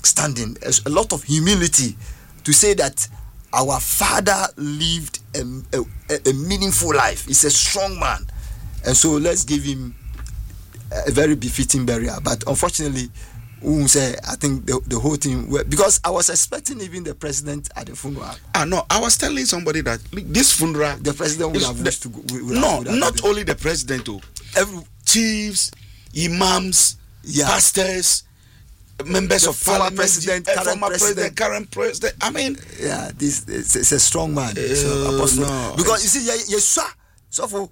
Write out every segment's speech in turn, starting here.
understanding, a lot of humility to say that our father lived a meaningful life. He's a strong man, and so let's give him a very befitting burial. But unfortunately, I think the whole thing, because I was expecting even the president at the funeral. No, I was telling somebody that this funeral, the president would have wished to go. Not only the president, chiefs, imams, pastors, members of parliament, president, current president. I mean, this is a strong man. Because you see, so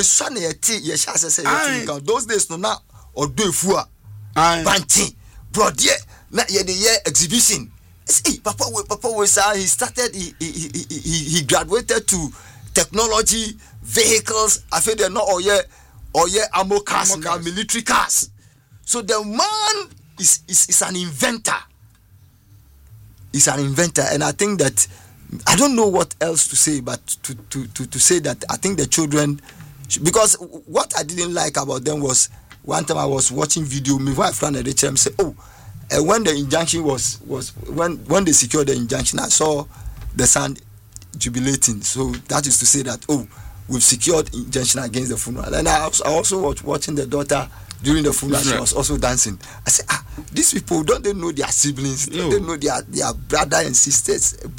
for those days no now or do fua banting. Brought na ye exhibition. See, Papa was he started. He graduated to technology vehicles. I feel they're not all ammo cars, military cars. So the man is an inventor. He's an inventor, and I think that I don't know what else to say, but to say that I think the children, because what I didn't like about them was. One time I was watching video, my wife ran at the chair and said, when the injunction was when they secured the injunction, I saw the son jubilating. So that is to say that, we've secured injunction against the funeral. And I also was watching the daughter during the funeral. She was also dancing. I said, these people, don't they know their siblings? Don't they know their brother and sister?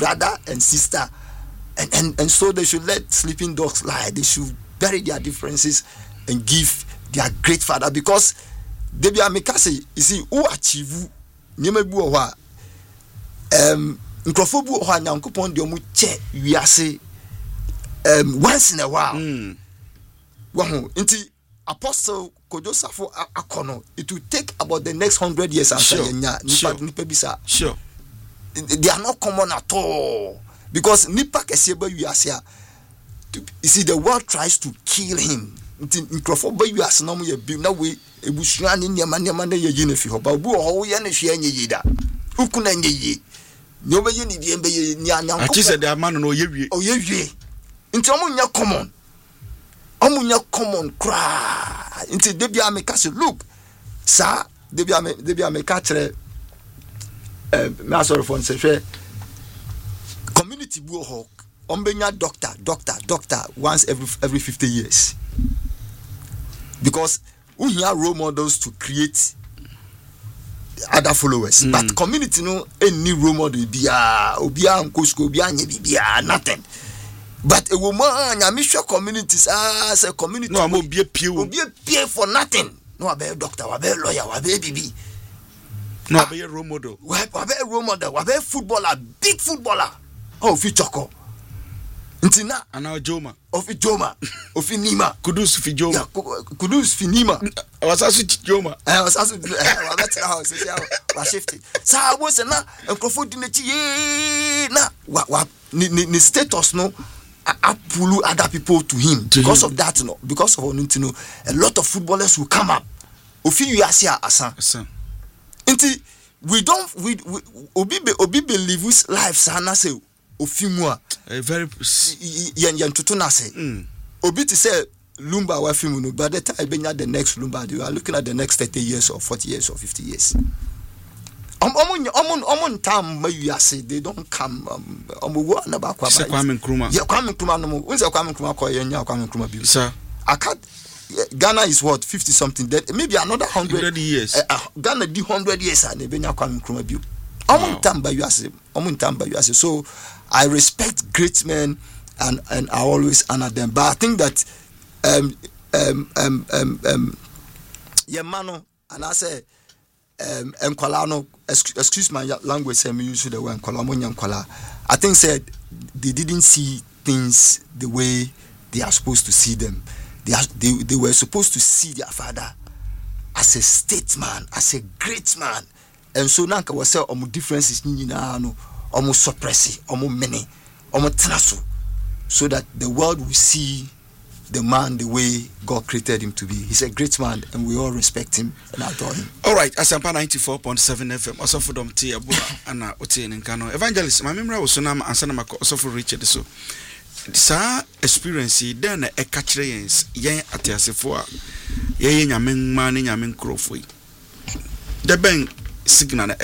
And so they should let sleeping dogs lie. They should bury their differences and give their great father, because they be amekase. You see, who achieve nyeme bu oho nkrofo bu oho nyankopon de omu che wiase once in a while. Wahu nti Apostle Kojosafo akono, it will take about the next 100 years after nipa bisa. Sure. They are not common at all, because nipa kese ba wiase a, you see, the world tries to kill him. Nkrofo ba wiase na mo ye bi na we ebusua ne niam na ye yi na fi ho ba bu ho ye na hwe anye yi da uku na anye yi no be ye ni die be ye ni anyanko. I said the man no ye wie nti omunya common cry nti de bia me ka se look sa de bia me ka kire me sorry for say community bu ho ombenya doctor once every 50 years, because we have role models to create other followers. But community no any role model bia obia nkosko bia anye bia nothing. But a woman nyamisho communities as a community no am obia pay for nothing. No abe doctor, abe lawyer, abe bibi. No abe role model. Abe role model, abe footballer, big footballer. Oh, fi choko. Ntina ana Joma ofi Nima Kudus fi Joma Kudus fi Nima wasasu Joma wasasu wabetera house wa shift sa wo se na enkrofo di nechi na wa ni status no apulu other people to him because of that, no, because of onintino a lot of footballers will come up ofi wiase asan nti we obi believe his life sana say ofimua very yan tutu na say obi to say Lumba wa fimu no, by the time benya the next Lumba you are looking at the next 30 years or 40 years or 50 years. Omun time mayuase they don't come wo na ba kwa ba Kwame Nkrumah no mo unse Kwame Nkrumah ko yenya Kwame Nkrumah bi sir I can't. Ghana is what 50 something, that maybe another 100 years. Ghana di 100 years and benya Kwame Nkrumah bi omun tamba you say. So I respect great men and I always honor them, but I think that Yemano and I say Nkwala, excuse my language, say me use the word Nkwala. I think said they didn't see things the way they are supposed to see them. They were supposed to see their father as a statesman, as a great man. And so nanka was say omu differences ni na no omu suppress omu many omu tenaso, so that the world will see the man the way God created him to be. He's a great man and we all respect him and adore him. All right, Asampa 94.7 FM also for them tea abua ana otie nkano evangelist my memory was na answer na also for Richard so sa experience then e ka kire yen atiasefo a ye nyame ma ne nyame nkrofo yi the ben signal